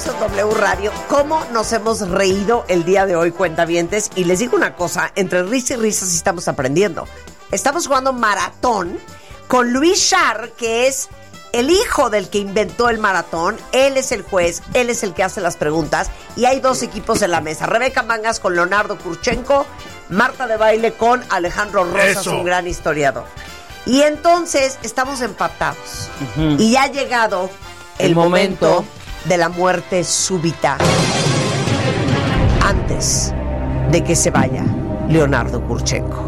W Radio, ¿cómo nos hemos reído el día de hoy, cuentavientes? Y les digo una cosa, entre risa y risa sí estamos aprendiendo. Estamos jugando maratón con Luis Char, que es el hijo del que inventó el maratón. Él es el juez, él es el que hace las preguntas y hay dos equipos en la mesa. Rebeca Mangas con Leonardo Kurchenko, Marta de Baile con Alejandro Rosas, un gran historiador. Y entonces estamos empatados. Y ya ha llegado el momento de la muerte súbita antes de que se vaya Leonardo Kurchenko.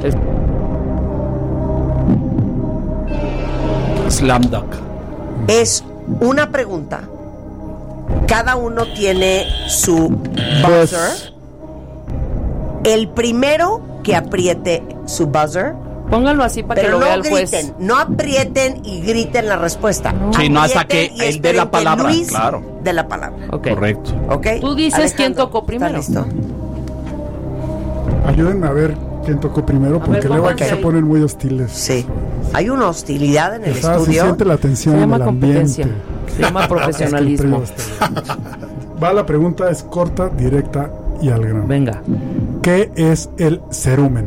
Slam dunk. Es una pregunta. Cada uno tiene su buzzer. El primero que apriete su buzzer. Pónganlo así para que lo vea el juez. Griten, no aprieten y griten la respuesta. Sí, no hasta que él dé la palabra. Luis claro. De la palabra. Okay. Correcto. Okay. Tú dices Alejandro, quién tocó primero. ¿está listo? Ayúdenme a ver quién tocó primero, porque luego aquí se ponen muy hostiles. Sí. Hay una hostilidad en el estudio. Se siente la tensión en el ambiente. Se llama profesionalismo. Va, la pregunta es corta, directa y al grano. Venga. ¿Qué es el cerumen?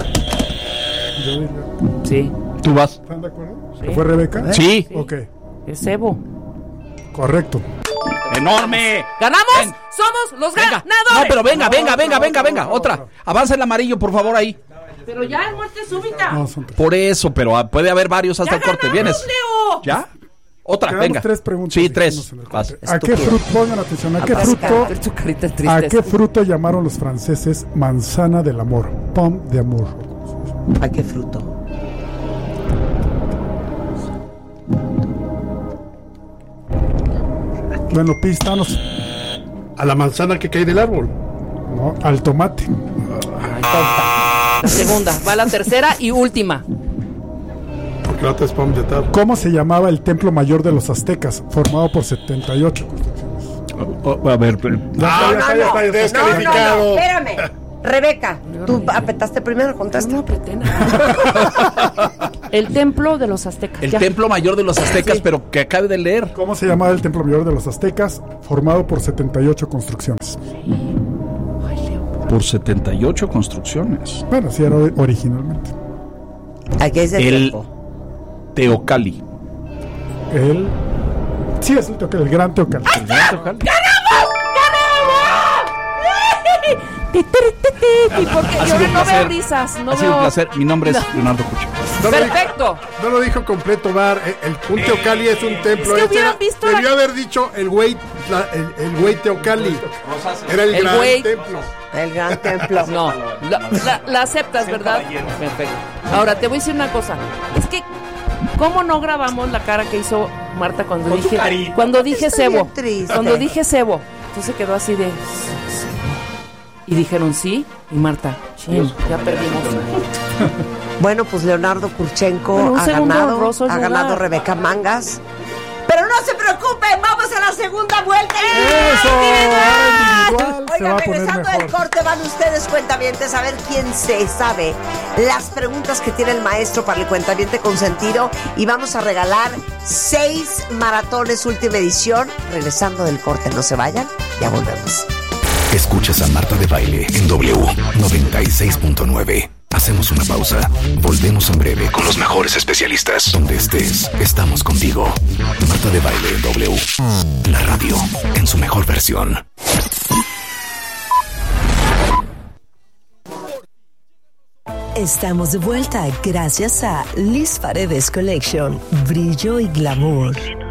Sí. ¿Tú vas? ¿Están de acuerdo? Sí. ¿Fue Rebeca? Sí. Ok. Es cebo. Correcto. ¡Enorme! ¡Ganamos! Ven. ¡Somos los Venga. ganadores! No, pero venga. Otra. Avanza el amarillo, por favor, ahí. Pero ya es muerte súbita. No, son tres. Por eso, pero puede haber varios hasta el corte. ¿Vienes? Leo. ¿Ya? Otra, Quedamos venga. tres preguntas. Sí, tres. Vas. ¿A qué fruto? Pongan atención. ¿A qué fruto llamaron los franceses manzana del amor? Pomme d'amour. ¿A qué fruto? Bueno, pistanos. A la manzana que cae del árbol. No, al tomate. La segunda, va la tercera y última. Porque la otra es pomme de table. ¿Cómo se llamaba el templo mayor de los aztecas, formado por 78 construcciones? A ver, Está descalificado. No, espérame. Rebeca, tú apretaste primero, contesta. No apreté nada. El templo de los aztecas. el templo mayor de los aztecas, Sí. pero que acabe de leer. ¿Cómo se llamaba el templo mayor de los aztecas, formado por 78 construcciones? Por 78 construcciones. Bueno, sí era originalmente. Aquí es el tiempo. Teocalli. Sí, es el Teocalli, el gran Teocalli. Porque Ha yo sido un no placer. veo risas. No Ha sido un veo... placer. Mi nombre es Leonardo Cucho. Perfecto. No lo dijo completo, Bar. Un Teocalli es un templo. Es que Ese hubieran era- visto debió la- haber dicho el güey Teocalli. Era el gran güey. templo. El gran templo. No, la aceptas, ¿verdad? Perfecto. Ahora, te voy a decir una cosa. Es que, ¿cómo no grabamos la cara que hizo Marta cuando dije Estoy cebo? bien triste. Cuando dije cebo. Entonces quedó así de... Y dijeron sí, y Marta, chin, ya perdimos. Bueno, pues Leonardo Kurchenko Bueno, un ha segundo ganado. honroso Ha lugar. ganado Rebeca Mangas. Pero no se preocupen, vamos a la segunda vuelta. ¡Eso! Ahora individual se va Oigan, a poner regresando del mejor. corte, van ustedes, cuentavientes, a ver quién se sabe las preguntas que tiene el maestro para el cuentaviente consentido. Y vamos a regalar 6 maratones última edición. Regresando del corte, no se vayan, ya volvemos. Escuchas a Marta de Baile en W 96.9. Hacemos una pausa. Volvemos en breve con los mejores especialistas. Donde estés, estamos contigo. Marta de Baile en W. La radio en su mejor versión. Estamos de vuelta gracias a Liz Paredes Collection. Brillo y glamour.